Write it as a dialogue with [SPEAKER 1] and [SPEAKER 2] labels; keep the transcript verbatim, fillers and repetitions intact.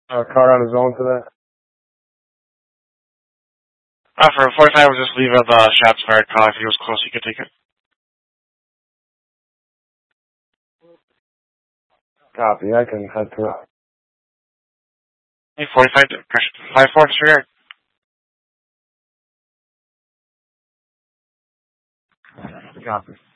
[SPEAKER 1] Uh, car on his own for that?
[SPEAKER 2] Uh, for forty-five, we'll just leave it the shots fired call. If he was close, he could take it.
[SPEAKER 1] Copy. I can head to it.
[SPEAKER 2] Hey, forty-five, five four, disregard.
[SPEAKER 1] Copy.